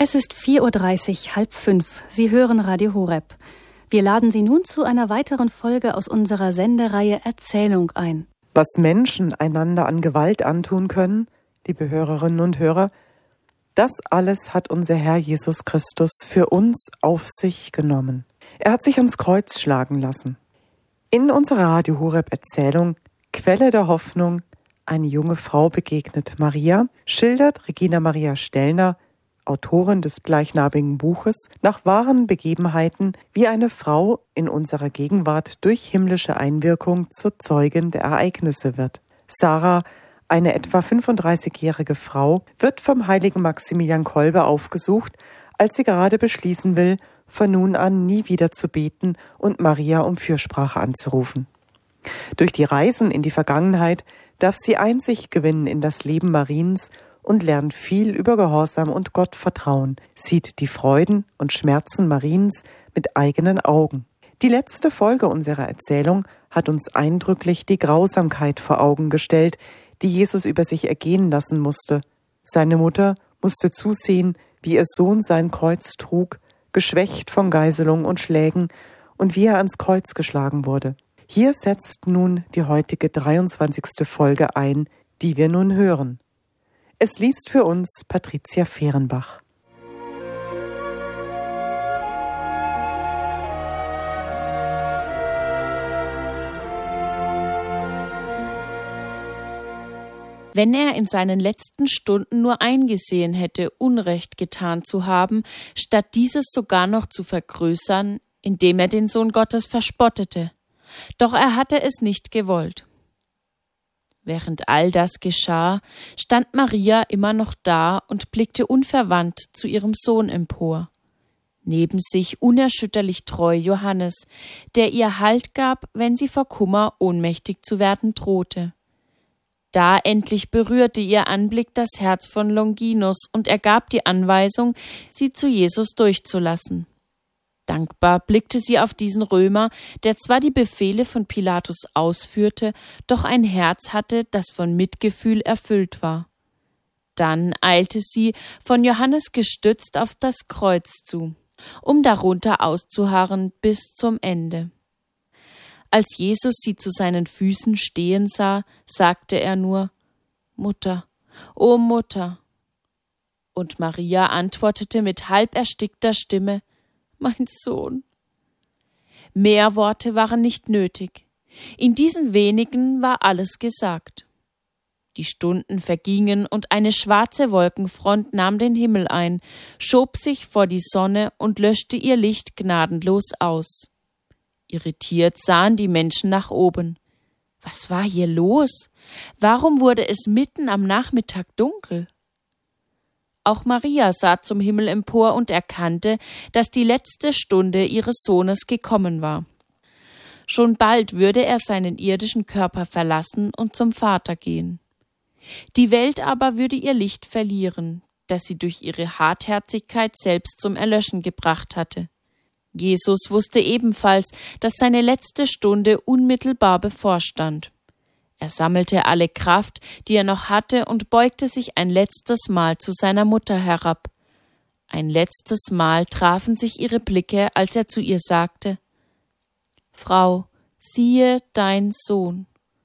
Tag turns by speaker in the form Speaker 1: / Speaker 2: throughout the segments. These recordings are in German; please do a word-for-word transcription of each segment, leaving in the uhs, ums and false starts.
Speaker 1: Es ist vier Uhr dreißig, halb fünf. Sie hören Radio Horeb. Wir laden Sie nun zu einer weiteren Folge aus unserer Sendereihe Erzählung ein.
Speaker 2: Was Menschen einander an Gewalt antun können, liebe Hörerinnen und Hörer, das alles hat unser Herr Jesus Christus für uns auf sich genommen. Er hat sich ans Kreuz schlagen lassen. In unserer Radio Horeb Erzählung Quelle der Hoffnung, eine junge Frau begegnet Maria, schildert Regina Maria Stellner, Autorin des gleichnamigen Buches, nach wahren Begebenheiten, wie eine Frau in unserer Gegenwart durch himmlische Einwirkung zur Zeugin der Ereignisse wird. Sarah, eine etwa fünfunddreißigjährige Frau, wird vom heiligen Maximilian Kolbe aufgesucht, als sie gerade beschließen will, von nun an nie wieder zu beten und Maria um Fürsprache anzurufen. Durch die Reisen in die Vergangenheit darf sie Einsicht gewinnen in das Leben Mariens und lernt viel über Gehorsam und Gottvertrauen, sieht die Freuden und Schmerzen Mariens mit eigenen Augen. Die letzte Folge unserer Erzählung hat uns eindrücklich die Grausamkeit vor Augen gestellt, die Jesus über sich ergehen lassen musste. Seine Mutter musste zusehen, wie ihr Sohn sein Kreuz trug, geschwächt von Geiselung und Schlägen, und wie er ans Kreuz geschlagen wurde. Hier setzt nun die heutige dreiundzwanzigste Folge ein, die wir nun hören. Es liest für uns Patricia Fehrenbach.
Speaker 3: Wenn er in seinen letzten Stunden nur eingesehen hätte, Unrecht getan zu haben, statt dieses sogar noch zu vergrößern, indem er den Sohn Gottes verspottete. Doch er hatte es nicht gewollt. Während all das geschah, stand Maria immer noch da und blickte unverwandt zu ihrem Sohn empor. Neben sich unerschütterlich treu Johannes, der ihr Halt gab, wenn sie vor Kummer ohnmächtig zu werden drohte. Da endlich berührte ihr Anblick das Herz von Longinus und er gab die Anweisung, sie zu Jesus durchzulassen. Dankbar blickte sie auf diesen Römer, der zwar die Befehle von Pilatus ausführte, doch ein Herz hatte, das von Mitgefühl erfüllt war. Dann eilte sie, von Johannes gestützt, auf das Kreuz zu, um darunter auszuharren bis zum Ende. Als Jesus sie zu seinen Füßen stehen sah, sagte er nur: »Mutter, o Mutter!« Und Maria antwortete mit halb erstickter Stimme: »Mein Sohn.« Mehr Worte waren nicht nötig. In diesen wenigen war alles gesagt. Die Stunden vergingen und eine schwarze Wolkenfront nahm den Himmel ein, schob sich vor die Sonne und löschte ihr Licht gnadenlos aus. Irritiert sahen die Menschen nach oben. Was war hier los? Warum wurde es mitten am Nachmittag dunkel? Auch Maria sah zum Himmel empor und erkannte, dass die letzte Stunde ihres Sohnes gekommen war. Schon bald würde er seinen irdischen Körper verlassen und zum Vater gehen. Die Welt aber würde ihr Licht verlieren, das sie durch ihre Hartherzigkeit selbst zum Erlöschen gebracht hatte. Jesus wusste ebenfalls, dass seine letzte Stunde unmittelbar bevorstand. Er sammelte alle Kraft, die er noch hatte, und beugte sich ein letztes Mal zu seiner Mutter herab. Ein letztes Mal trafen sich ihre Blicke, als er zu ihr sagte: »Frau, siehe dein Sohn.«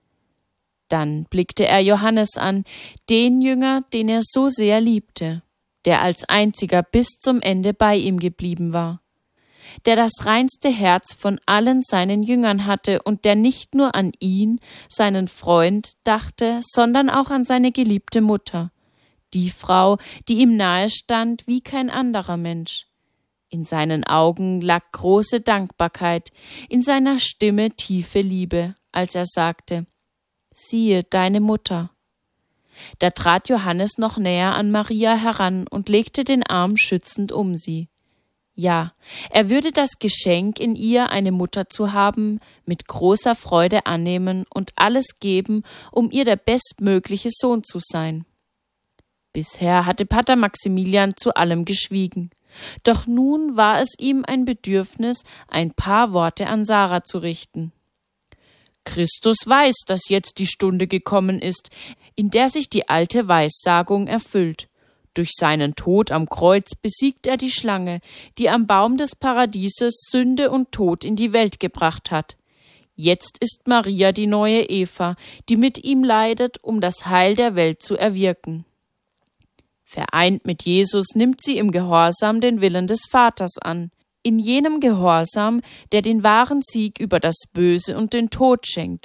Speaker 3: Dann blickte er Johannes an, den Jünger, den er so sehr liebte, der als einziger bis zum Ende bei ihm geblieben war, der das reinste Herz von allen seinen Jüngern hatte und der nicht nur an ihn, seinen Freund, dachte, sondern auch an seine geliebte Mutter, die Frau, die ihm nahe stand wie kein anderer Mensch. In seinen Augen lag große Dankbarkeit, in seiner Stimme tiefe Liebe, als er sagte: »Siehe deine Mutter.« Da trat Johannes noch näher an Maria heran und legte den Arm schützend um sie. Ja, er würde das Geschenk, in ihr eine Mutter zu haben, mit großer Freude annehmen und alles geben, um ihr der bestmögliche Sohn zu sein. Bisher hatte Pater Maximilian zu allem geschwiegen, doch nun war es ihm ein Bedürfnis, ein paar Worte an Sarah zu richten. Christus weiß, dass jetzt die Stunde gekommen ist, in der sich die alte Weissagung erfüllt. Durch seinen Tod am Kreuz besiegt er die Schlange, die am Baum des Paradieses Sünde und Tod in die Welt gebracht hat. Jetzt ist Maria die neue Eva, die mit ihm leidet, um das Heil der Welt zu erwirken. Vereint mit Jesus nimmt sie im Gehorsam den Willen des Vaters an, in jenem Gehorsam, der den wahren Sieg über das Böse und den Tod schenkt.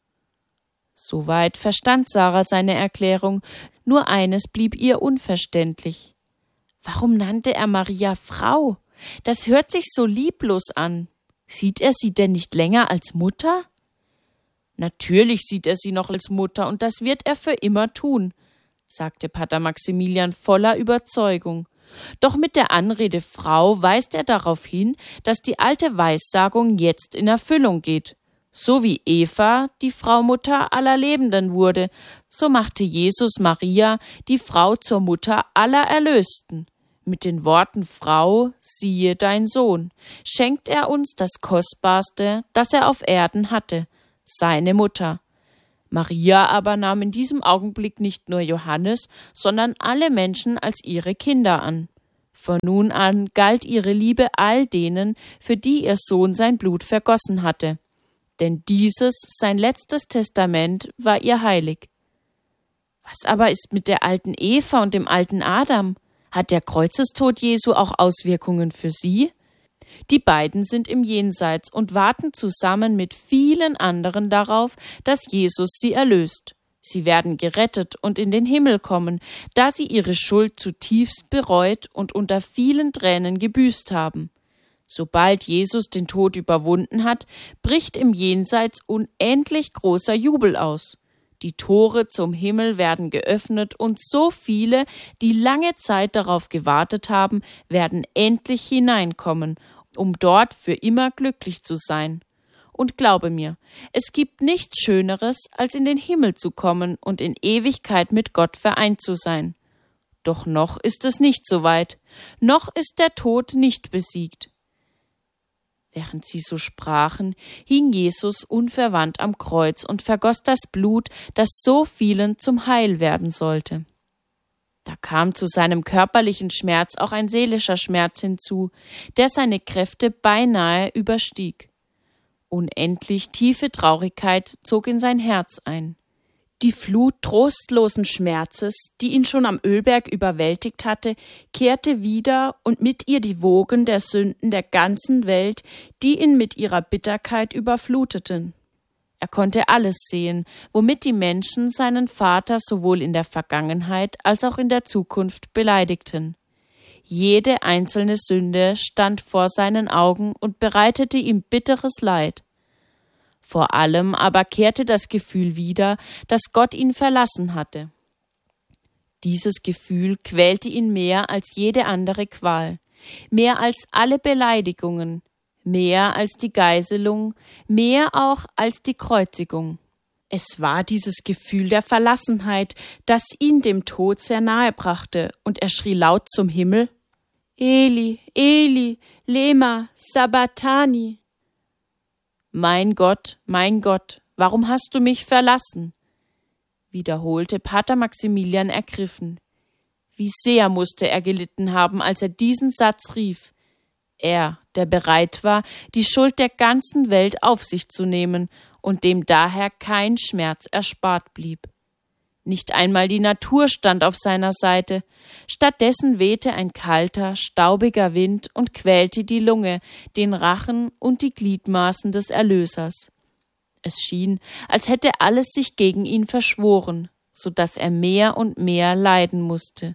Speaker 3: Soweit verstand Sarah seine Erklärung, nur eines blieb ihr unverständlich. Warum nannte er Maria Frau? Das hört sich so lieblos an. Sieht er sie denn nicht länger als Mutter? Natürlich sieht er sie noch als Mutter, und das wird er für immer tun, sagte Pater Maximilian voller Überzeugung. Doch mit der Anrede Frau weist er darauf hin, dass die alte Weissagung jetzt in Erfüllung geht. So wie Eva die Frau Mutter aller Lebenden wurde, so machte Jesus Maria, die Frau, zur Mutter aller Erlösten. Mit den Worten Frau, siehe dein Sohn, schenkt er uns das Kostbarste, das er auf Erden hatte, seine Mutter. Maria aber nahm in diesem Augenblick nicht nur Johannes, sondern alle Menschen als ihre Kinder an. Von nun an galt ihre Liebe all denen, für die ihr Sohn sein Blut vergossen hatte. Denn dieses, sein letztes Testament, war ihr heilig. Was aber ist mit der alten Eva und dem alten Adam? Hat der Kreuzestod Jesu auch Auswirkungen für sie? Die beiden sind im Jenseits und warten zusammen mit vielen anderen darauf, dass Jesus sie erlöst. Sie werden gerettet und in den Himmel kommen, da sie ihre Schuld zutiefst bereut und unter vielen Tränen gebüßt haben. Sobald Jesus den Tod überwunden hat, bricht im Jenseits unendlich großer Jubel aus. Die Tore zum Himmel werden geöffnet und so viele, die lange Zeit darauf gewartet haben, werden endlich hineinkommen, um dort für immer glücklich zu sein. Und glaube mir, es gibt nichts Schöneres, als in den Himmel zu kommen und in Ewigkeit mit Gott vereint zu sein. Doch noch ist es nicht so weit, noch ist der Tod nicht besiegt. Während sie so sprachen, hing Jesus unverwandt am Kreuz und vergoss das Blut, das so vielen zum Heil werden sollte. Da kam zu seinem körperlichen Schmerz auch ein seelischer Schmerz hinzu, der seine Kräfte beinahe überstieg. Unendlich tiefe Traurigkeit zog in sein Herz ein. Die Flut trostlosen Schmerzes, die ihn schon am Ölberg überwältigt hatte, kehrte wieder und mit ihr die Wogen der Sünden der ganzen Welt, die ihn mit ihrer Bitterkeit überfluteten. Er konnte alles sehen, womit die Menschen seinen Vater sowohl in der Vergangenheit als auch in der Zukunft beleidigten. Jede einzelne Sünde stand vor seinen Augen und bereitete ihm bitteres Leid. Vor allem aber kehrte das Gefühl wieder, dass Gott ihn verlassen hatte. Dieses Gefühl quälte ihn mehr als jede andere Qual, mehr als alle Beleidigungen, mehr als die Geiselung, mehr auch als die Kreuzigung. Es war dieses Gefühl der Verlassenheit, das ihn dem Tod sehr nahe brachte, und er schrie laut zum Himmel: Eli, Eli, lema sabachthani. Mein Gott, mein Gott, warum hast du mich verlassen? Wiederholte Pater Maximilian ergriffen. Wie sehr musste er gelitten haben, als er diesen Satz rief. Er, der bereit war, die Schuld der ganzen Welt auf sich zu nehmen und dem daher kein Schmerz erspart blieb. Nicht einmal die Natur stand auf seiner Seite. Stattdessen wehte ein kalter, staubiger Wind und quälte die Lunge, den Rachen und die Gliedmaßen des Erlösers. Es schien, als hätte alles sich gegen ihn verschworen, so dass er mehr und mehr leiden musste.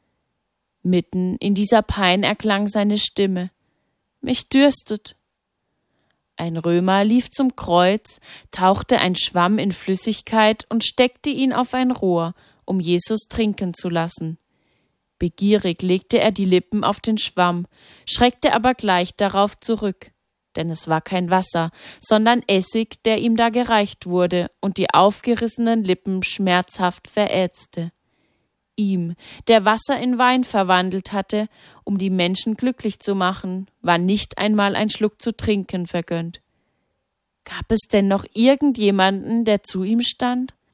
Speaker 3: Mitten in dieser Pein erklang seine Stimme: Mich dürstet. Ein Römer lief zum Kreuz, tauchte ein Schwamm in Flüssigkeit und steckte ihn auf ein Rohr, um Jesus trinken zu lassen. Begierig legte er die Lippen auf den Schwamm, schreckte aber gleich darauf zurück, denn es war kein Wasser, sondern Essig, der ihm da gereicht wurde und die aufgerissenen Lippen schmerzhaft verätzte. Ihm, der Wasser in Wein verwandelt hatte, um die Menschen glücklich zu machen, war nicht einmal ein Schluck zu trinken vergönnt. Gab es denn noch irgendjemanden, der zu ihm stand?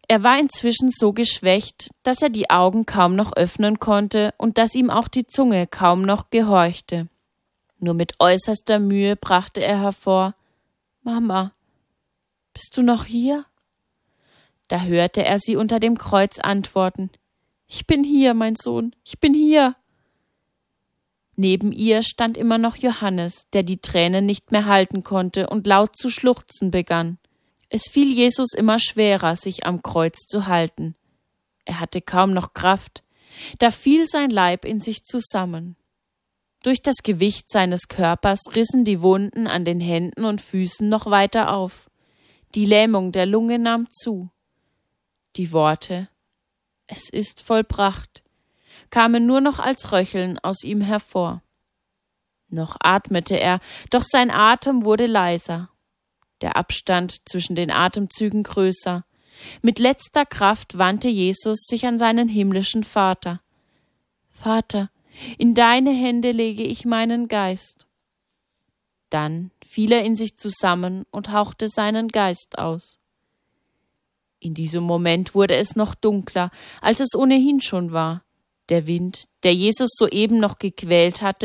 Speaker 3: Er war inzwischen so geschwächt, dass er die Augen kaum noch öffnen konnte und dass ihm auch die Zunge kaum noch gehorchte. Nur mit äußerster Mühe brachte er hervor: »Mama, bist du noch hier?« Da hörte er sie unter dem Kreuz antworten: »Ich bin hier, mein Sohn, ich bin hier.« Neben ihr stand immer noch Johannes, der die Tränen nicht mehr halten konnte und laut zu schluchzen begann. Es fiel Jesus immer schwerer, sich am Kreuz zu halten. Er hatte kaum noch Kraft, da fiel sein Leib in sich zusammen. Durch das Gewicht seines Körpers rissen die Wunden an den Händen und Füßen noch weiter auf. Die Lähmung der Lunge nahm zu. Die Worte »Es ist vollbracht« kamen nur noch als Röcheln aus ihm hervor. Noch atmete er, doch sein Atem wurde leiser. Der Abstand zwischen den Atemzügen größer. Mit letzter Kraft wandte Jesus sich an seinen himmlischen Vater. »Vater, in deine Hände lege ich meinen Geist.« Dann fiel er in sich zusammen und hauchte seinen Geist aus. In diesem Moment wurde es noch dunkler, als es ohnehin schon war. Der Wind, der Jesus soeben noch gequält hatte,